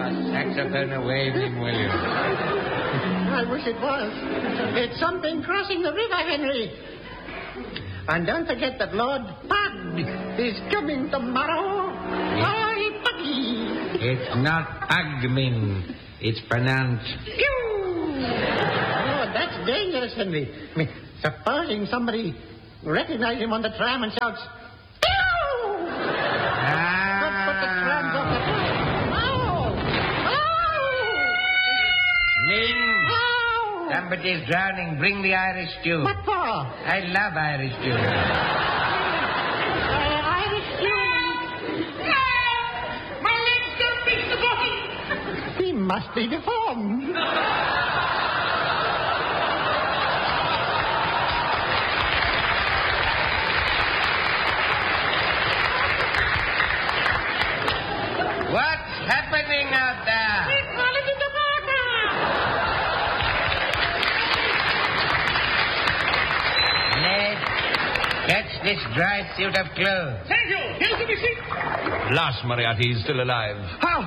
saxophone away, Mim, will you? I wish it was. It's something crossing the river, Henry. And don't forget that Lord Pug is coming tomorrow. Hurry, Puggy. It's not Pug, Mim. It's pronounced... Oh, that's dangerous, Henry. Supposing somebody recognizes him on the tram and shouts, Pew! Let's put the trams off the track. Mim! Somebody's drowning. Bring the Irish stew. What for? I love Irish stew. Irish stew. My legs don't reach the bottom. He must be deformed. What's happening out there? We're falling in the water. Ned, catch this dry suit of clothes. Thank you. Here's the receipt. Last Moriarty is still alive. How?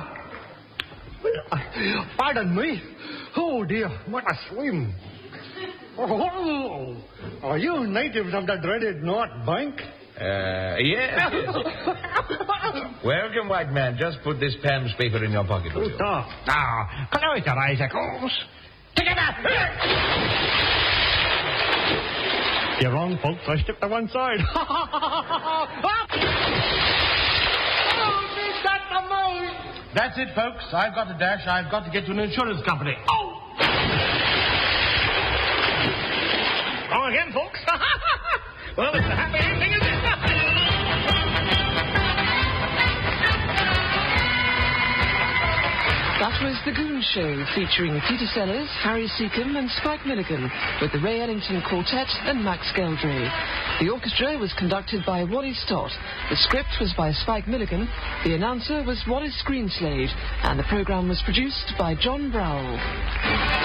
Pardon me. Oh, dear. What a swim. Oh, are you natives of the dreaded North Bank? Yes. Welcome, white man. Just put this Pam's paper in your pocket. Will you? Hello, Sir Isaac Holmes. Together. You're wrong, folks. I stepped to one side. That's it, folks. I've got to dash. I've got to get to an insurance company. Wrong again, folks. Well, it's a happy ending, isn't it? That was The Goon Show, featuring Peter Sellers, Harry Seacombe and Spike Milligan, with the Ray Ellington Quartet and Max Geldray. The orchestra was conducted by Wally Stott. The script was by Spike Milligan. The announcer was Wallace Greenslade. And the programme was produced by John Browell.